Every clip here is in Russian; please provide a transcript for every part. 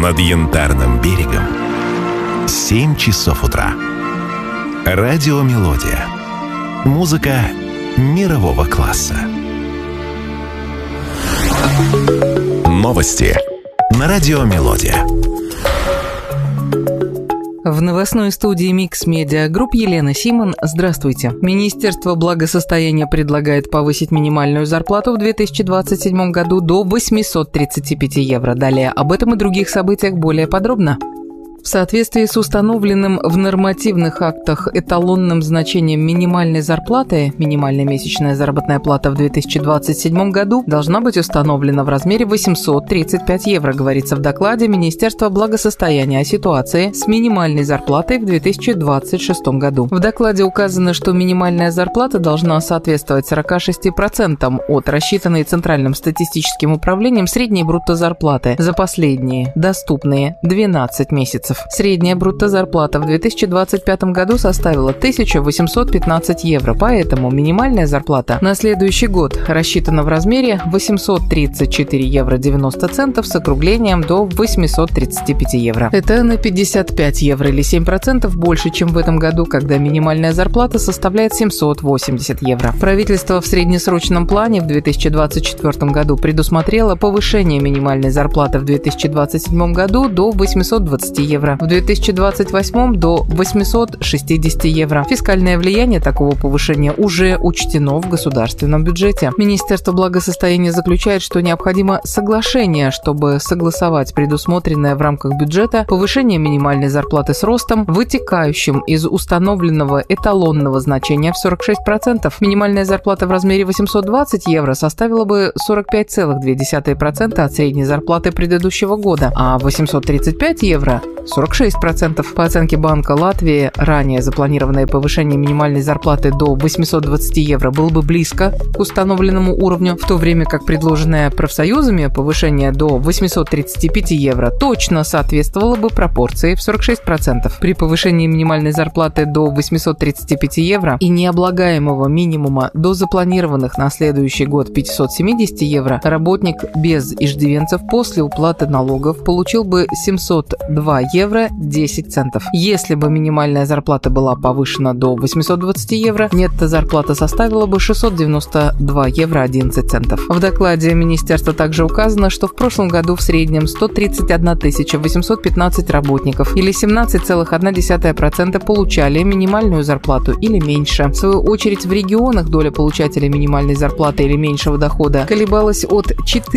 Над Янтарным берегом 7 часов утра. Радио «Мелодия». Музыка мирового класса. Новости на радио «Мелодия». В новостной студии Mix Media Group Елена Симон. Здравствуйте. Министерство благосостояния предлагает повысить минимальную зарплату в 2027 году до 835 евро. Далее об этом и других событиях более подробно. В соответствии с установленным в нормативных актах эталонным значением минимальной зарплаты, минимальная месячная заработная плата в 2027 году должна быть установлена в размере 835 евро, говорится в докладе Министерства благосостояния о ситуации с минимальной зарплатой в 2026 году. В докладе указано, что минимальная зарплата должна соответствовать 46% от рассчитанной Центральным статистическим управлением средней брутто-зарплаты за последние доступные 12 месяцев. Средняя брутто-зарплата в 2025 году составила 1815 евро, поэтому минимальная зарплата на следующий год рассчитана в размере 834 евро 90 центов с округлением до 835 евро. Это на 55 евро или 7% больше, чем в этом году, когда минимальная зарплата составляет 780 евро. Правительство в среднесрочном плане в 2024 году предусмотрело повышение минимальной зарплаты в 2027 году до 820 евро. В 2028 до 860 евро. Фискальное влияние такого повышения уже учтено в государственном бюджете. Министерство благосостояния заключает, что необходимо соглашение, чтобы согласовать предусмотренное в рамках бюджета повышение минимальной зарплаты с ростом, вытекающим из установленного эталонного значения в 46%. Минимальная зарплата в размере 820 евро составила бы 45,2% от средней зарплаты предыдущего года, а 835 евро – 46%. По оценке Банка Латвии, ранее запланированное повышение минимальной зарплаты до 820 евро было бы близко к установленному уровню, в то время как предложенное профсоюзами повышение до 835 евро точно соответствовало бы пропорции в 46%. При повышении минимальной зарплаты до 835 евро и необлагаемого минимума до запланированных на следующий год 570 евро, работник без иждивенцев после уплаты налогов получил бы 702 евро 10 центов. Если бы минимальная зарплата была повышена до 820 евро, нетто-зарплата составила бы 692 евро 11 центов. В докладе министерства также указано, что в прошлом году в среднем 131 815 работников или 17,1% получали минимальную зарплату или меньше. В свою очередь в регионах доля получателей минимальной зарплаты или меньшего дохода колебалась от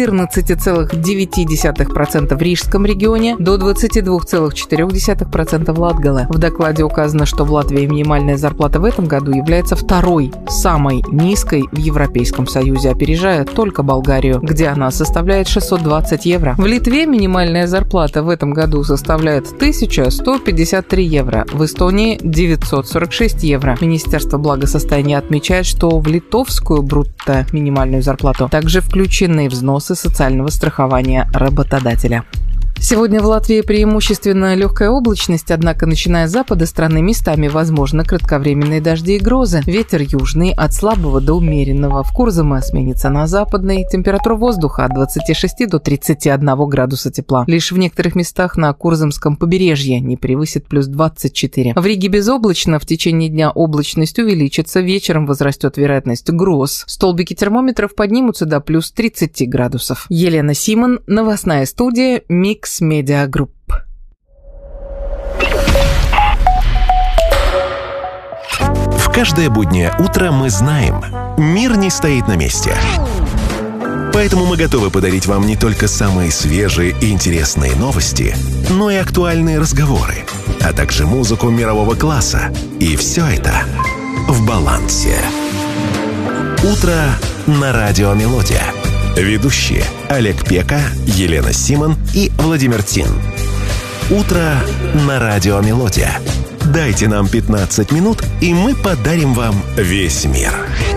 14,9% в Рижском регионе до 22,4% в Латгале. В докладе указано, что в Латвии минимальная зарплата в этом году является второй самой низкой в Европейском Союзе, опережая только Болгарию, где она составляет 620 евро. В Литве минимальная зарплата в этом году составляет 1153 евро, в Эстонии 946 евро. Министерство благосостояния отмечает, что в литовскую брутто минимальную зарплату также включены взносы социального страхования работодателя. Сегодня в Латвии преимущественно легкая облачность, однако, начиная с запада страны местами возможны кратковременные дожди и грозы. Ветер южный от слабого до умеренного. В Курзаме сменится на западный. Температура воздуха от 26 до 31 градуса тепла. Лишь в некоторых местах на Курзамском побережье не превысит плюс 24. В Риге безоблачно. В течение дня облачность увеличится. Вечером возрастет вероятность гроз. Столбики термометров поднимутся до плюс 30 градусов. Елена Симон, новостная студия Mix Media Group. В каждое буднее утро мы знаем, мир не стоит на месте. Поэтому мы готовы подарить вам не только самые свежие и интересные новости, но и актуальные разговоры, а также музыку мирового класса. И все это в балансе. Утро на радио «Мелодия». Ведущие Олег Пека, Елена Симон и Владимир Тин. Утро на радио «Мелодия». Дайте нам 15 минут, и мы подарим вам весь мир.